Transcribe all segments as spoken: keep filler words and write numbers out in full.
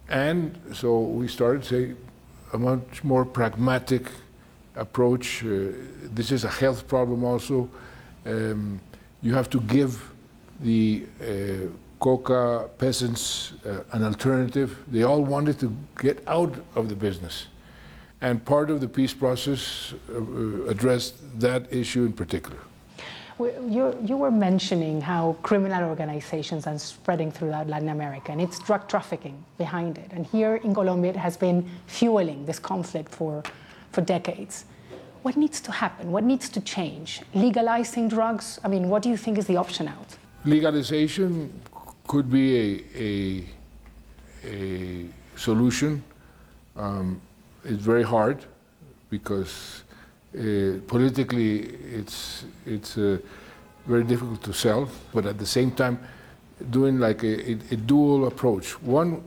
And so we started to say a much more pragmatic approach. Uh, this is a health problem also. Um, you have to give the uh, coca peasants uh, an alternative. They all wanted to get out of the business. And part of the peace process uh, addressed that issue in particular. You, you were mentioning how criminal organizations are spreading throughout Latin America, and it's drug trafficking behind it. And here in Colombia, it has been fueling this conflict for, for decades. What needs to happen? What needs to change? Legalizing drugs? I mean, what do you think is the option out? Legalization could be a, a, a solution. Um, it's very hard because Uh, politically, it's it's uh, very difficult to sell, but at the same time, doing like a, a, a dual approach. One,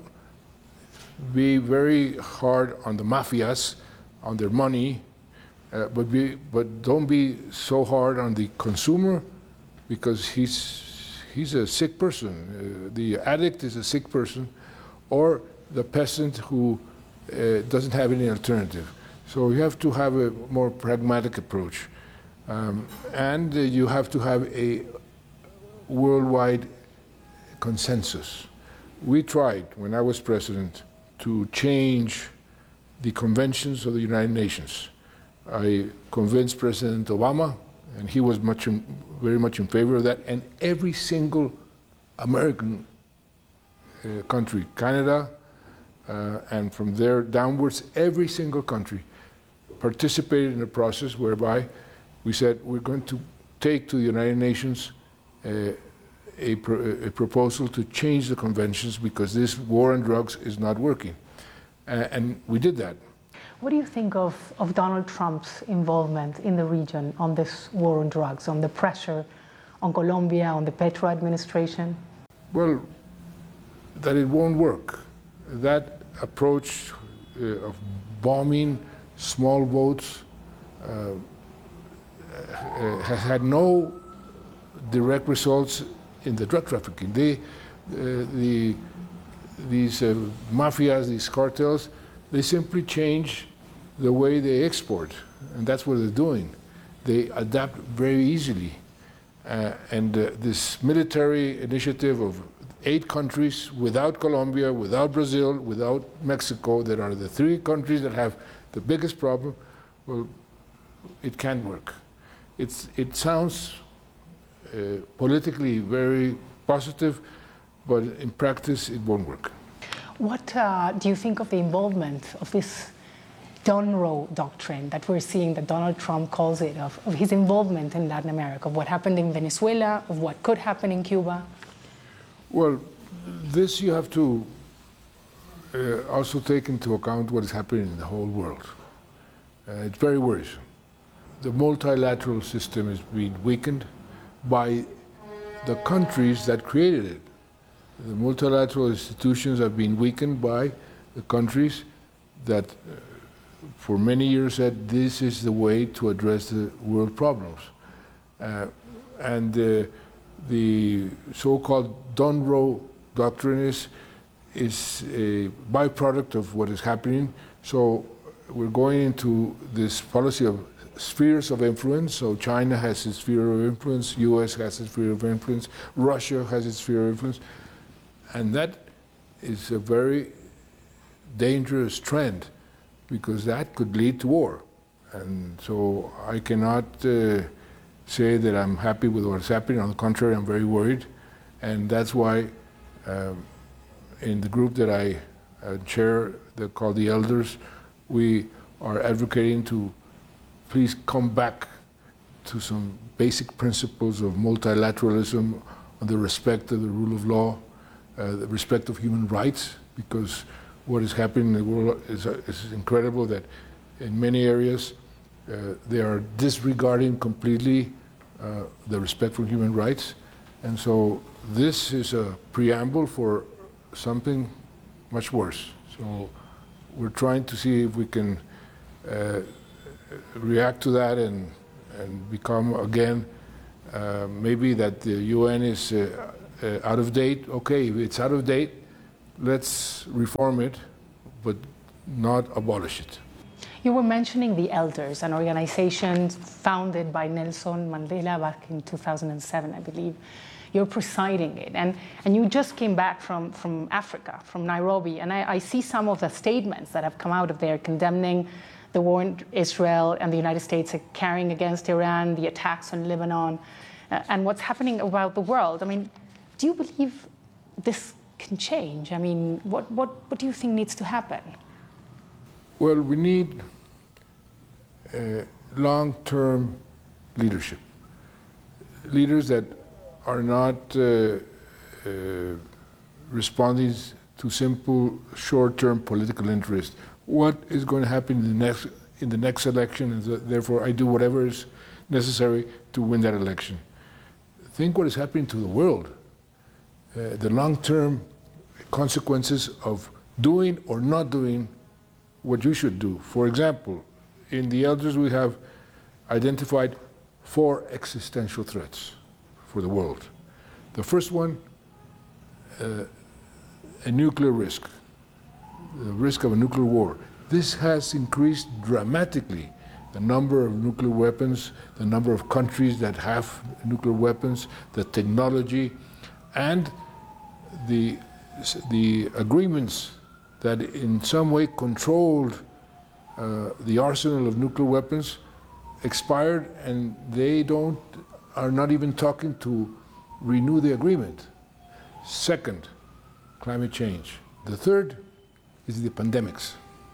be very hard on the mafias, on their money, uh, but be but don't be so hard on the consumer, because he's he's a sick person. Uh, the addict is a sick person, or the peasant who uh, doesn't have any alternative. So you have to have a more pragmatic approach. Um, and uh, you have to have a worldwide consensus. We tried, when I was president, to change the conventions of the United Nations. I convinced President Obama, and he was much in, very much in favor of that, and every single American uh, country, Canada, uh, and from there downwards, every single country participated in a process whereby we said we're going to take to the United Nations uh, a, pro a proposal to change the conventions because this war on drugs is not working. Uh, and we did that. What do you think of, of Donald Trump's involvement in the region on this war on drugs, on the pressure on Colombia, on the Petro administration? Well, that it won't work. That approach uh, of bombing small boats uh, uh, has had no direct results in the drug trafficking. They, uh, the, these uh, mafias, these cartels, they simply change the way they export, and that's what they're doing. They adapt very easily. Uh, and uh, this military initiative of eight countries without Colombia, without Brazil, without Mexico, that are the three countries that have the biggest problem, well, it can't work. It's, it sounds uh, politically very positive, but in practice it won't work. What uh, do you think of the involvement of this Donroe doctrine that we're seeing, that Donald Trump calls it, of, of his involvement in Latin America, of what happened in Venezuela, of what could happen in Cuba? Well, this you have to uh, also take into account what is happening in the whole world. Uh, it's very worrisome. The multilateral system is being weakened by the countries that created it. The multilateral institutions have been weakened by the countries that uh, for many years said this is the way to address the world problems. Uh, and uh, the so-called Donroe doctrine is, is a byproduct of what is happening. So we're going into this policy of spheres of influence. So China has its sphere of influence, U S has its sphere of influence, Russia has its sphere of influence. And that is a very dangerous trend, because that could lead to war. And so I cannot uh, say that I'm happy with what's happening. On the contrary, I'm very worried. And that's why um, in the group that I uh, chair, that called the Elders, we are advocating to please come back to some basic principles of multilateralism, on the respect of the rule of law, uh, the respect of human rights, because what is happening in the world is, uh, is incredible, that in many areas uh, they are disregarding completely uh, the respect for human rights. And so this is a preamble for something much worse. So we're trying to see if we can uh, react to that and, and become again, uh, maybe that the U N is uh, uh, out of date. Okay, if it's out of date, let's reform it, but not abolish it. You were mentioning the Elders, an organization founded by Nelson Mandela back in two thousand seven, I believe. You're presiding it, and, and you just came back from, from Africa, from Nairobi, and I, I see some of the statements that have come out of there condemning the war in Israel and the United States are carrying against Iran, the attacks on Lebanon, uh, and what's happening around the world. I mean, do you believe this can change? I mean, what, what, what do you think needs to happen? Well, we need uh, long-term leadership. Leaders that are not uh, uh, responding to simple short-term political interest. What is going to happen in the next, in the next election, and therefore I do whatever is necessary to win that election. Think what is happening to the world. Uh, the long-term consequences of doing or not doing what you should do. For example, in the Elders we have identified four existential threats for the world. The first one, uh, a nuclear risk, the risk of a nuclear war. This has increased dramatically, the number of nuclear weapons, the number of countries that have nuclear weapons, the technology, and the, the agreements that in some way controlled uh, the arsenal of nuclear weapons expired, and they don't are not even talking to renew the agreement. Second, climate change. The third is the pandemics.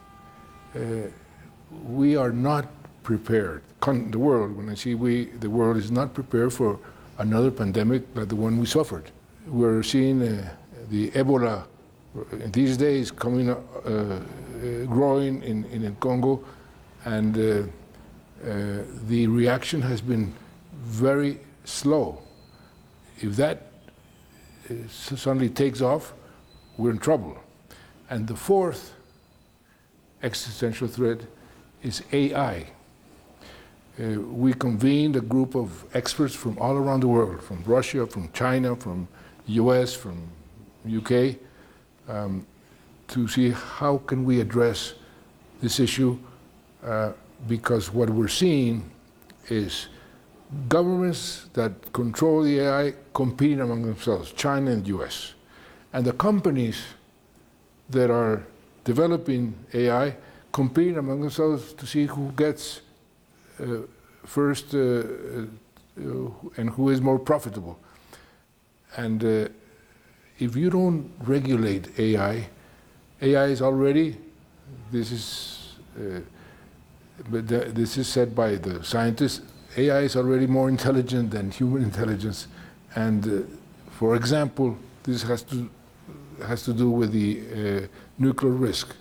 Uh, we are not prepared. Con the world, when I say we, the world is not prepared for another pandemic like the one we suffered. We're seeing uh, the Ebola these days coming, uh, uh, growing in, in the Congo, and uh, uh, the reaction has been very slow. If that uh, suddenly takes off, we're in trouble. And the fourth existential threat is A I. Uh, we convened a group of experts from all around the world, from Russia, from China, from U S, from U K, um, to see how can we address this issue, uh, because what we're seeing is governments that control the A I competing among themselves, China and U S. And the companies that are developing A I competing among themselves to see who gets uh, first uh, uh, and who is more profitable. And uh, if you don't regulate A I, A I is already, this is, uh, but the, this is said by the scientists, A I is already more intelligent than human intelligence. And uh, for example, this has to, has to do with the uh, nuclear risk.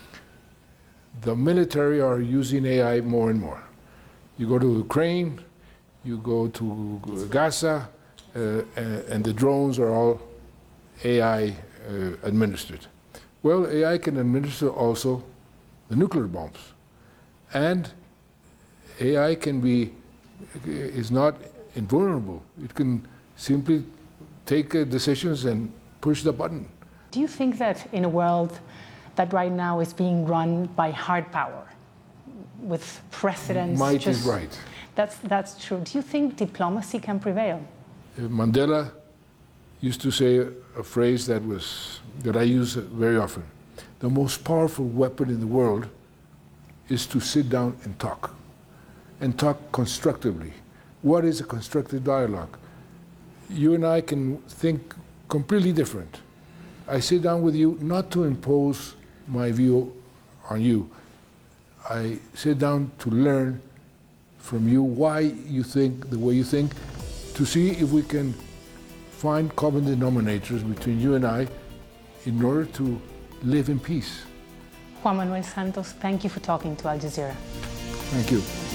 The military are using A I more and more. You go to Ukraine, you go to Gaza, uh, and the drones are all A I uh, administered. Well, A I can administer also the nuclear bombs. And A I can be, is not invulnerable. It can simply take uh, decisions and push the button. Do you think that in a world that right now is being run by hard power, with presidents Might just, is right. That's, that's true. Do you think diplomacy can prevail? Uh, Mandela used to say a, a phrase that, was, that I use very often. The most powerful weapon in the world is to sit down and talk, and talk constructively. What is a constructive dialogue? You and I can think completely different. I sit down with you not to impose my view on you. I sit down to learn from you why you think the way you think, to see if we can find common denominators between you and I in order to live in peace. Juan Manuel Santos, thank you for talking to Al Jazeera. Thank you.